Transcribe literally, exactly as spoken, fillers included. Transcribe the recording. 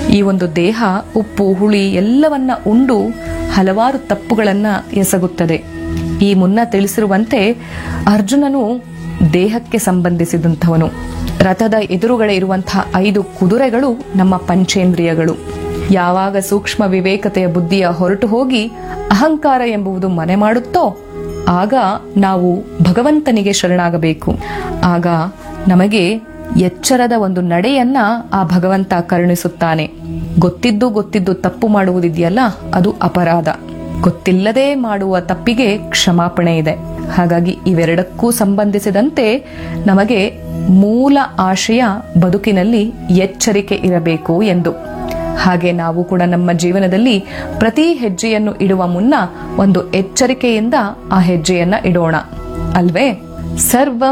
ಈ ಒಂದು ದೇಹ ಉಪ್ಪು ಹುಳಿ ಎಲ್ಲವನ್ನ ಉಂಡು ಹಲವಾರು ತಪ್ಪುಗಳನ್ನ ಎಸಗುತ್ತದೆ. ಈ ಮುನ್ನ ತಿಳಿಸಿರುವಂತೆ ಅರ್ಜುನನು ದೇಹಕ್ಕೆ ಸಂಬಂಧಿಸಿದಂಥವನು. ರಥದ ಎದುರುಗಡೆ ಇರುವಂತಹ ಐದು ಕುದುರೆಗಳು ನಮ್ಮ ಪಂಚೇಂದ್ರಿಯಗಳು. ಯಾವಾಗ ಸೂಕ್ಷ್ಮ ವಿವೇಕತೆಯ ಬುದ್ಧಿಯ ಹೊರಟು ಹೋಗಿ ಅಹಂಕಾರ ಎಂಬುದು ಮನೆ ಮಾಡುತ್ತೋ ಆಗ ನಾವು ಭಗವಂತನಿಗೆ ಶರಣಾಗಬೇಕು. ಆಗ ನಮಗೆ ಎಚ್ಚರದ ಒಂದು ನಡೆಯನ್ನ ಆ ಭಗವಂತ ಕರುಣಿಸುತ್ತಾನೆ. ಗೊತ್ತಿದ್ದು ಗೊತ್ತಿದ್ದು ತಪ್ಪು ಮಾಡುವುದಿದೆಯಲ್ಲ, ಅದು ಅಪರಾಧ. ಗೊತ್ತಿಲ್ಲದೆ ಮಾಡುವ ತಪ್ಪಿಗೆ ಕ್ಷಮಾಪಣೆ ಇದೆ. ಹಾಗಾಗಿ ಇವೆರಡಕ್ಕೂ ಸಂಬಂಧಿಸಿದಂತೆ ನಮಗೆ ಮೂಲ ಆಶಯ ಬದುಕಿನಲ್ಲಿ ಎಚ್ಚರಿಕೆ ಇರಬೇಕು ಎಂದು. ಹಾಗೆ ನಾವು ಕೂಡ ನಮ್ಮ ಜೀವನದಲ್ಲಿ ಪ್ರತಿ ಹೆಜ್ಜೆಯನ್ನು ಇಡುವ ಮುನ್ನ ಒಂದು ಎಚ್ಚರಿಕೆಯಿಂದ ಆ ಹೆಜ್ಜೆಯನ್ನ ಇಡೋಣ ಅಲ್ವೇ. ಸರ್ವ